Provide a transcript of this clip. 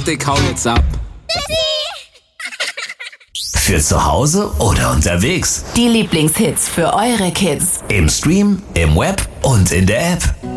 glaub, ich hau jetzt ab. Für zu Hause oder unterwegs. Die Lieblingshits für eure Kids. Im Stream, im Web und in der App.